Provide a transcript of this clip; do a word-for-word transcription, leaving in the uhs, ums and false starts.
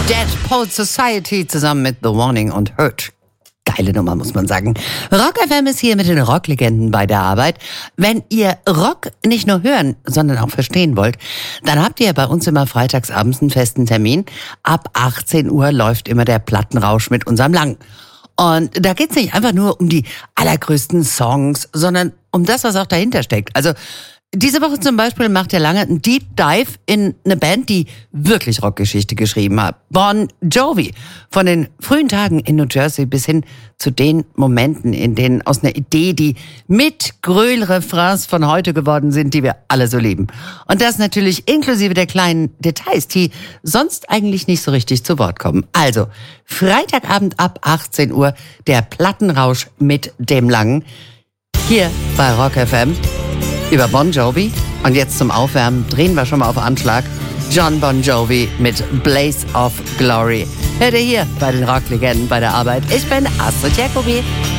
Dead Poets Society zusammen mit The Warning und Hurt. Geile Nummer, muss man sagen. Rock F M ist hier mit den Rocklegenden bei der Arbeit. Wenn ihr Rock nicht nur hören, sondern auch verstehen wollt, dann habt ihr bei uns immer freitagsabends einen festen Termin. Ab achtzehn Uhr läuft immer der Plattenrausch mit unserem Lang. Und da geht's nicht einfach nur um die allergrößten Songs, sondern um das, was auch dahinter steckt. Also diese Woche zum Beispiel macht der Lange einen Deep Dive in eine Band, die wirklich Rockgeschichte geschrieben hat. Bon Jovi. Von den frühen Tagen in New Jersey bis hin zu den Momenten, in denen aus einer Idee die mit Gröl-Refrains von heute geworden sind, die wir alle so lieben. Und das natürlich inklusive der kleinen Details, die sonst eigentlich nicht so richtig zu Wort kommen. Also, Freitagabend ab achtzehn Uhr, der Plattenrausch mit dem Langen. Hier bei Rock F M. Über Bon Jovi. Und jetzt zum Aufwärmen drehen wir schon mal auf Anschlag. John Bon Jovi mit Blaze of Glory. Hört ihr hier bei den Rocklegenden bei der Arbeit. Ich bin Astrid Jacobi.